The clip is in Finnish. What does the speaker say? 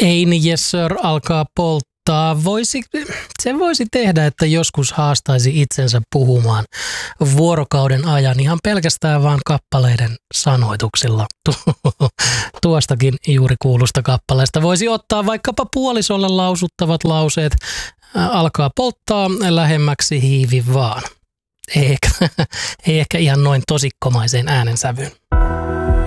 Ei yes sir alkaa polttaa. Se voisi tehdä, että joskus haastaisi itsensä puhumaan vuorokauden ajan ihan pelkästään vaan kappaleiden sanoituksilla. Tuostakin juuri kuulusta kappaleesta voisi ottaa vaikkapa puolisolle lausuttavat lauseet. Alkaa polttaa, lähemmäksi hiivi vaan. Ei ehkä ihan noin tosikkomaiseen äänensävyyn.